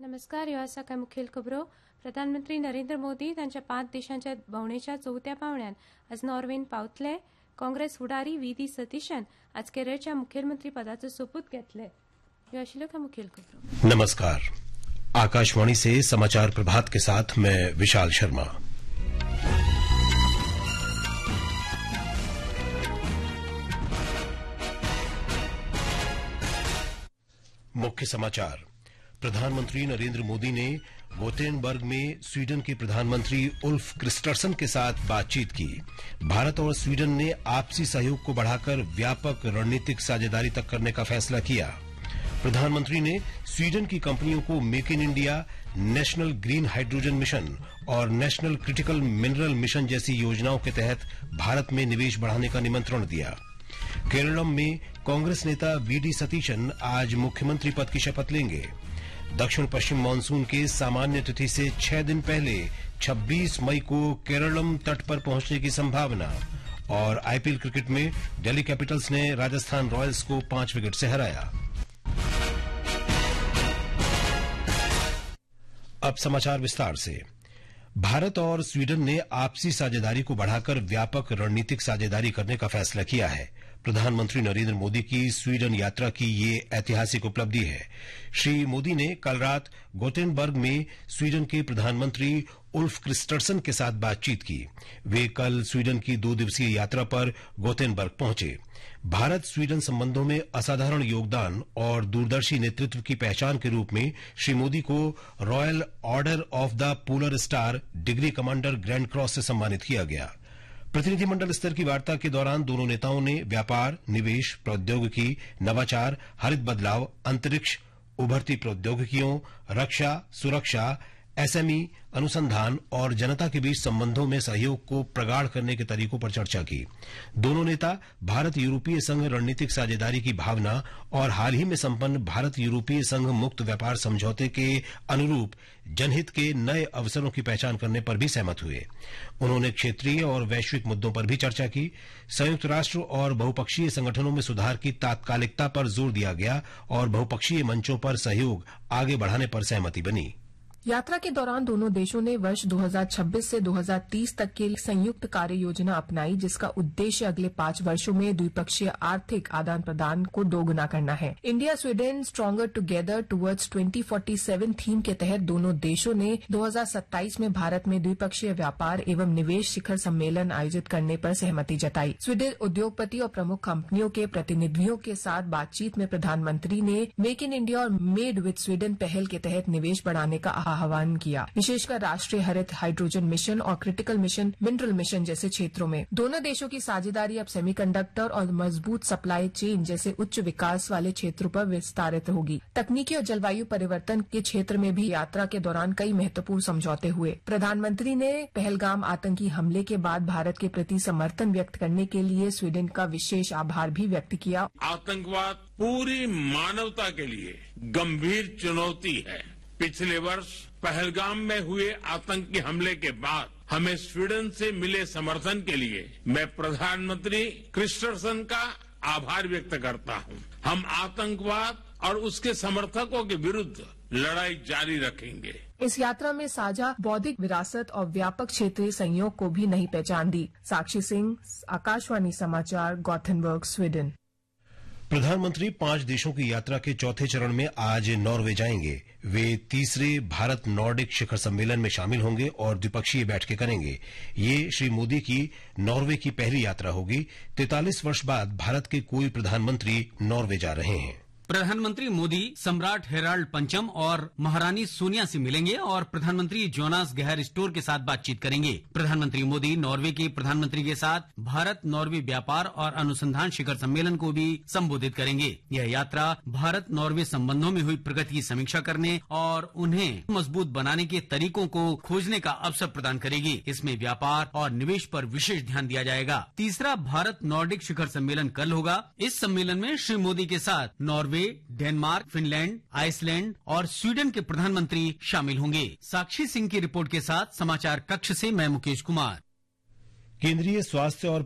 नमस्कार. ह्यो आसा काय मुखेल खबरो. प्रधानमंत्री नरेंद्र मोदी तांच्या 5 देशांच्या भोंवडेच्या 4थ्या पांवड्यान आज नॉर्वेन पावतले. काँग्रेस फुडारी व्ही.डी. सतीशन आज केरळच्या मुखेलमंत्री पदाचो सोपूत घेतले. ह्यो आशिल्ल्यो काय मुखेल खबरो. नमस्कार. आकाशवाणी से समाचार प्रभात के साथ मैं विशाल शर्मा. मुख्य समाचार. प्रधानमंत्री नरेंद्र मोदी ने गोटेनबर्ग में स्वीडन के प्रधानमंत्री उल्फ क्रिस्टर्सन के साथ बातचीत की. भारत और स्वीडन ने आपसी सहयोग को बढ़ाकर व्यापक रणनीतिक साझेदारी तक करने का फैसला किया. प्रधानमंत्री ने स्वीडन की कंपनियों को make in India, national green hydrogen mission और नेशनल क्रिटिकल मिनरल मिशन जैसी योजनाओं के तहत भारत में निवेश बढ़ाने का निमंत्रण दिया. केरलम में कांग्रेस नेता वी.डी. सतीशन आज मुख्यमंत्री पद की शपथ लेंगे. दक्षिण पश्चिम मानसून के सामान्य तिथि से 6 दिन पहले 26 मई को केरलम तट पर पहुंचने की संभावना. और आईपीएल क्रिकेट में दिल्ली कैपिटल्स ने राजस्थान रॉयल्स को 5 विकेट से हराया. अब समाचार विस्तार से. भारत और स्वीडन ने आपसी साझेदारी को बढ़ाकर व्यापक रणनीतिक साझेदारी करने का फैसला किया है. प्रधानमंत्री नरेंद्र मोदी की स्वीडन यात्रा की ये ऐतिहासिक उपलब्धि है. श्री मोदी ने कल रात गोटेनबर्ग में स्वीडन के प्रधानमंत्री उल्फ क्रिस्टर्सन के साथ बातचीत की. वे कल स्वीडन की 2 दिवसीय यात्रा पर गोटेनबर्ग पहुंचे. भारत स्वीडन संबंधों में असाधारण योगदान और दूरदर्शी नेतृत्व की पहचान के रूप में श्री मोदी को royal order of the polar star degree commander grand cross से सम्मानित किया गया. प्रतिनिधिमंडल स्तर की वार्ता के दौरान दोनों नेताओं ने व्यापार, निवेश, प्रौद्योगिकी, नवाचार, हरित बदलाव, अंतरिक्ष, उभरती प्रौद्योगिकियों, रक्षा, सुरक्षा, एसएमई, अनुसंधान और जनता के बीच संबंधों में सहयोग को प्रगाढ़ करने के तरीकों पर चर्चा की. दोनों नेता भारत यूरोपीय संघ रणनीतिक साझेदारी की भावना और हाल ही में संपन्न भारत यूरोपीय संघ मुक्त व्यापार समझौते के अनुरूप जनहित के नए अवसरों की पहचान करने पर भी सहमत हुए. उन्होंने क्षेत्रीय और वैश्विक मुद्दों पर भी चर्चा की. संयुक्त राष्ट्र और बहुपक्षीय संगठनों में सुधार की तात्कालिकता पर जोर दिया गया और बहुपक्षीय मंचों पर सहयोग आगे बढ़ाने पर सहमति बनी. यात्रा के दौरान दोनों देशों ने वर्ष 2026 से 2030 तक के संयुक्त कार्य योजना अपनाई, जिसका उद्देश्य अगले 5 वर्षों में द्विपक्षीय आर्थिक आदान प्रदान को दोगुना करना है. India Sweden stronger together towards 2047 theme के तहत दोनों देशों ने 2027 में भारत में द्विपक्षीय व्यापार एवं निवेश शिखर सम्मेलन आयोजित करने पर सहमति जताई. स्वीडन उद्योगपति और प्रमुख कंपनियों के प्रतिनिधियों के साथ बातचीत में प्रधानमंत्री ने मेक इन इंडिया और मेड विद स्वीडन पहल के तहत निवेश बढ़ाने का आह्वान किया, विशेषकर राष्ट्रीय हरित हाइड्रोजन मिशन और क्रिटिकल मिशन मिनरल मिशन जैसे क्षेत्रों में. दोनों देशों की साझेदारी अब सेमीकंडक्टर और मजबूत सप्लाई चेन जैसे उच्च विकास वाले क्षेत्रों पर विस्तारित होगी. तकनीकी और जलवायु परिवर्तन के क्षेत्र में भी यात्रा के दौरान कई महत्वपूर्ण समझौते हुए. प्रधानमंत्री ने पहलगाम आतंकी हमले के बाद भारत के प्रति समर्थन व्यक्त करने के लिए स्वीडन का विशेष आभार भी व्यक्त किया. आतंकवाद पूरी मानवता के लिए गंभीर चुनौती है. पिछले वर्ष पहलगाम में हुए आतंकी हमले के बाद हमें स्वीडन से मिले समर्थन के लिए मैं प्रधानमंत्री क्रिस्टर्सन का आभार व्यक्त करता हूं. हम आतंकवाद और उसके समर्थकों के विरुद्ध लड़ाई जारी रखेंगे. इस यात्रा में साझा बौद्धिक विरासत और व्यापक क्षेत्रीय सहयोग को भी नई पहचान दी. साक्षी सिंह, आकाशवाणी समाचार, गोथेनबर्ग, स्वीडन. प्रधानमंत्री 5 देशों की यात्रा के चौथे चरण में आज नॉर्वे जाएंगे. वे तीसरे भारत नॉर्डिक शिखर सम्मेलन में शामिल होंगे और द्विपक्षीय बैठकें करेंगे. ये श्री मोदी की नॉर्वे की पहली यात्रा होगी. 43 वर्ष बाद भारत के कोई प्रधानमंत्री नॉर्वे जा रहे हैं. प्रधानमंत्री मोदी सम्राट हेराल्ड पंचम और महारानी सोनिया से मिलेंगे और प्रधानमंत्री जोनास गहर स्टोर के साथ बातचीत करेंगे. प्रधानमंत्री मोदी नॉर्वे के प्रधानमंत्री के साथ भारत नॉर्वे व्यापार और अनुसंधान शिखर सम्मेलन को भी संबोधित करेंगे. यह यात्रा भारत नॉर्वे संबंधों में हुई प्रगति की समीक्षा करने और उन्हें मजबूत बनाने के तरीकों को खोजने का अवसर प्रदान करेगी. इसमें व्यापार और निवेश पर विशेष ध्यान दिया जाएगा. तीसरा भारत नॉर्डिक शिखर सम्मेलन कल होगा. इस सम्मेलन में श्री मोदी के साथ नॉर्वे, डेनमार्क, फिनलैंड, आइसलैंड और स्वीडन के प्रधानमंत्री शामिल होंगे. साक्षी सिंह की रिपोर्ट के साथ समाचार कक्ष से मैं मुकेश कुमार. केंद्रीय स्वास्थ्य और